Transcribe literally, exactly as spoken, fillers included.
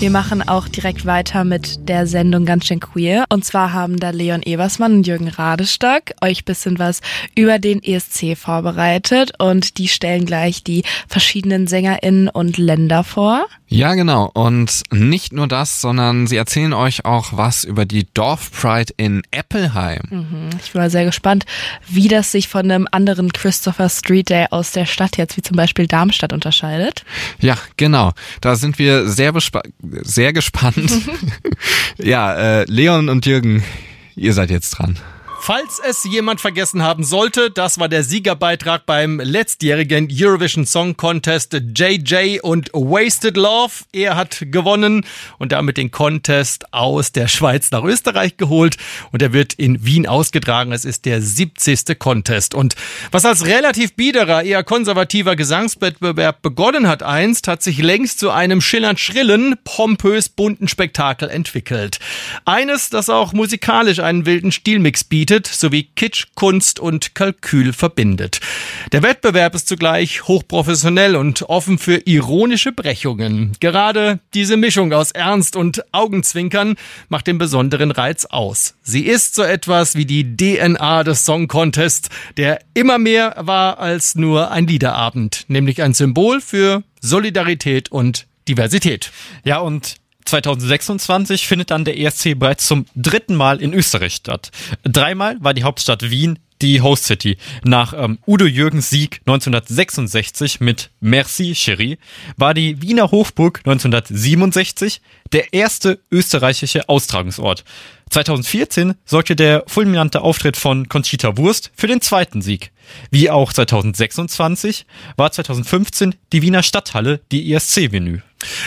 Wir machen auch direkt weiter mit der Sendung Ganz schön queer. Und zwar haben da Leon Eversmann und Jürgen Radestock euch bisschen was über den E S C vorbereitet. Und die stellen gleich die verschiedenen SängerInnen und Länder vor. Ja, genau. Und nicht nur das, sondern sie erzählen euch auch was über die Dorfpride in Eppelheim. Mhm. Ich bin mal sehr gespannt, wie das sich von einem anderen Christopher Street Day aus der Stadt jetzt, wie zum Beispiel Darmstadt, unterscheidet. Ja, genau. Da sind wir sehr, bespa- sehr gespannt. ja, äh, Leon und Jürgen, ihr seid jetzt dran. Falls es jemand vergessen haben sollte, das war der Siegerbeitrag beim letztjährigen Eurovision Song Contest J J und Wasted Love. Er hat gewonnen und damit den Contest aus der Schweiz nach Österreich geholt und er wird in Wien ausgetragen. Es ist der siebzigste Contest. Und was als relativ biederer, eher konservativer Gesangswettbewerb begonnen hat einst, hat sich längst zu einem schillernd schrillen, pompös bunten Spektakel entwickelt. Eines, das auch musikalisch einen wilden Stilmix bietet, sowie Kitsch, Kunst und Kalkül verbindet. Der Wettbewerb ist zugleich hochprofessionell und offen für ironische Brechungen. Gerade diese Mischung aus Ernst und Augenzwinkern macht den besonderen Reiz aus. Sie ist so etwas wie die D N A des Song Contests, der immer mehr war als nur ein Liederabend, nämlich ein Symbol für Solidarität und Diversität. Ja, und zwanzig sechsundzwanzig findet dann der E S C bereits zum dritten Mal in Österreich statt. Dreimal war die Hauptstadt Wien die Host City. Nach ähm, Udo Jürgens Sieg neunzehnhundertsechsundsechzig mit Merci Chérie war die Wiener Hofburg neunzehnhundertsiebenundsechzig der erste österreichische Austragungsort. zweitausendvierzehn sorgte der fulminante Auftritt von Conchita Wurst für den zweiten Sieg. Wie auch zwanzig sechsundzwanzig war zweitausendfünfzehn die Wiener Stadthalle die E S C-Venue.